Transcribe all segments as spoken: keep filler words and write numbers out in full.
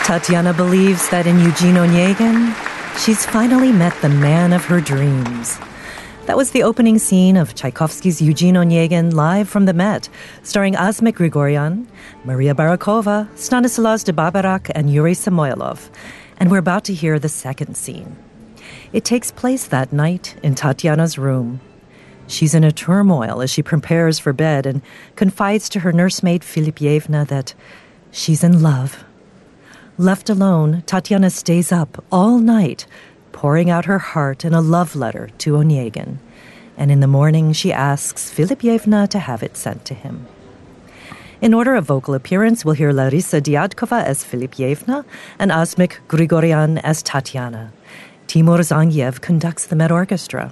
Tatiana believes that in Eugene Onegin, she's finally met the man of her dreams. That was the opening scene of Tchaikovsky's Eugene Onegin live from the Met, starring Asmik Grigoryan, Maria Barakova, Stanislas de Barbarac, and Yuri Samoylov. And we're about to hear the second scene. It takes place that night in Tatiana's room. She's in a turmoil as she prepares for bed and confides to her nursemaid Filipievna that she's in love. Left alone, Tatiana stays up all night, pouring out her heart in a love letter to Onegin. And in the morning, she asks Filipievna to have it sent to him. In order of vocal appearance, we'll hear Larisa Diadkova as Filipievna and Asmik Grigoryan as Tatiana. Timur Zangiev conducts the Met Orchestra.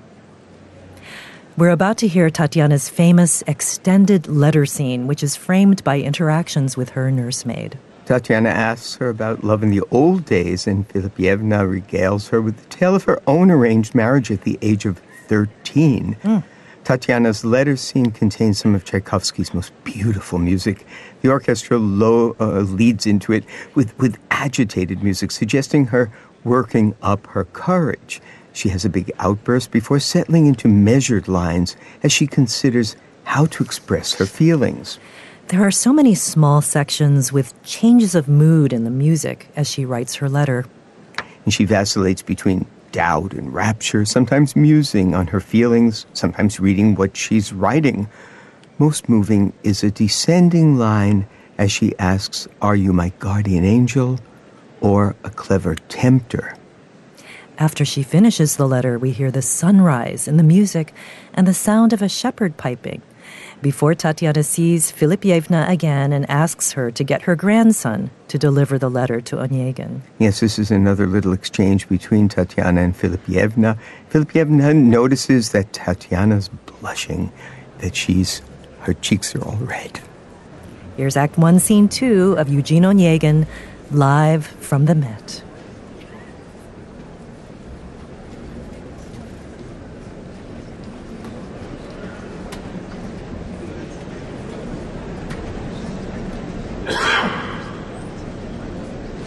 We're about to hear Tatiana's famous extended letter scene, which is framed by interactions with her nursemaid. Tatiana asks her about love in the old days, and Filipievna regales her with the tale of her own arranged marriage at the age of thirteen. Mm. Tatiana's letter scene contains some of Tchaikovsky's most beautiful music. The orchestra low, uh, leads into it with, with agitated music, suggesting her working up her courage. She has a big outburst before settling into measured lines as she considers how to express her feelings. There are so many small sections with changes of mood in the music as she writes her letter. And she vacillates between doubt and rapture, sometimes musing on her feelings, sometimes reading what she's writing. Most moving is a descending line as she asks, "Are you my guardian angel or a clever tempter?" After she finishes the letter, we hear the sunrise in the music and the sound of a shepherd piping. Before Tatiana sees Filipievna again and asks her to get her grandson to deliver the letter to Onegin. Yes, this is another little exchange between Tatiana and Filipievna. Filipievna notices that Tatiana's blushing, that she's, her cheeks are all red. Here's Act One, Scene Two of Eugene Onegin, live from the Met.